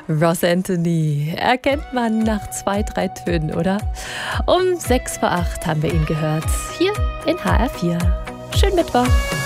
Ross Anthony erkennt man nach 2, 3 Tönen, oder? Um 6 vor 8 haben wir ihn gehört, hier in HR4. Schönen Mittwoch.